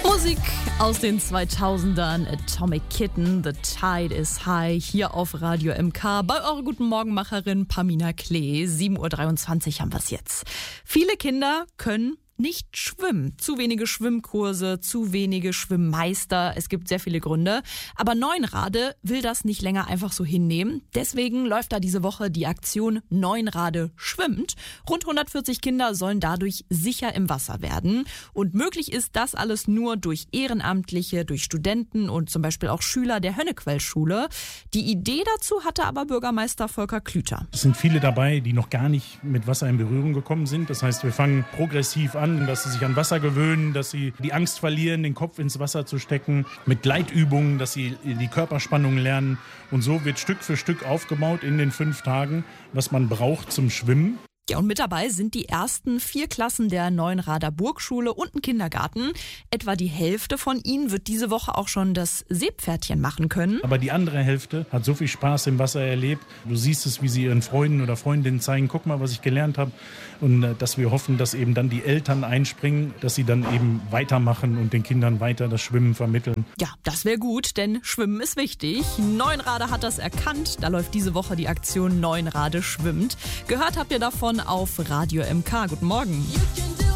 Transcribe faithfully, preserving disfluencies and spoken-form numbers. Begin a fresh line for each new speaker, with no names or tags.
Musik aus den zweitausendern, Atomic Kitten, The Tide is High, hier auf Radio M K, bei eurer guten Morgenmacherin Pamina Klee. sieben Uhr dreiundzwanzig haben wir es jetzt. Viele Kinder können nicht schwimmen. Zu wenige Schwimmkurse, zu wenige Schwimmmeister. Es gibt sehr viele Gründe. Aber Neunrade will das nicht länger einfach so hinnehmen. Deswegen läuft da diese Woche die Aktion Neunrade schwimmt. Rund hundertvierzig Kinder sollen dadurch sicher im Wasser werden. Und möglich ist das alles nur durch Ehrenamtliche, durch Studenten und zum Beispiel auch Schüler der Hönnequell-Schule. Die Idee dazu hatte aber Bürgermeister Volker Klüter.
Es sind viele dabei, die noch gar nicht mit Wasser in Berührung gekommen sind. Das heißt, wir fangen progressiv an, dass sie sich an Wasser gewöhnen, dass sie die Angst verlieren, den Kopf ins Wasser zu stecken, mit Gleitübungen, dass sie die Körperspannung lernen. Und so wird Stück für Stück aufgebaut in den fünf Tagen, was man braucht zum Schwimmen.
Ja, und mit dabei sind die ersten vier Klassen der Neunrader Burgschule und ein Kindergarten. Etwa die Hälfte von ihnen wird diese Woche auch schon das Seepferdchen machen können.
Aber die andere Hälfte hat so viel Spaß im Wasser erlebt. Du siehst es, wie sie ihren Freunden oder Freundinnen zeigen, guck mal, was ich gelernt habe. Und äh, dass wir hoffen, dass eben dann die Eltern einspringen, dass sie dann eben weitermachen und den Kindern weiter das Schwimmen vermitteln.
Ja, das wäre gut, denn Schwimmen ist wichtig. Neunrade hat das erkannt. Da läuft diese Woche die Aktion Neunrade schwimmt. Gehört habt ihr davon auf Radio M K. Guten Morgen.